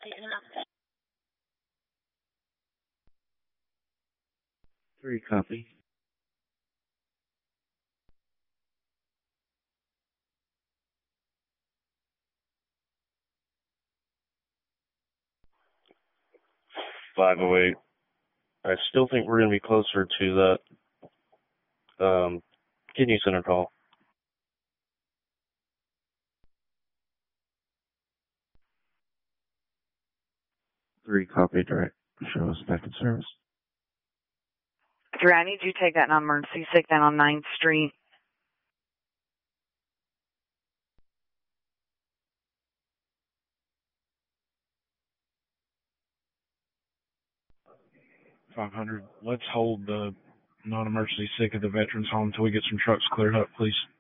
Three copy. $508. I still think we're going to be closer to that kidney center call. Three copy, direct. Show us back in service. 3, I need you to take that non-emergency sick down on 9th Street. $500. Let's hold the non-emergency sick at the veterans home until we get some trucks cleared up, please.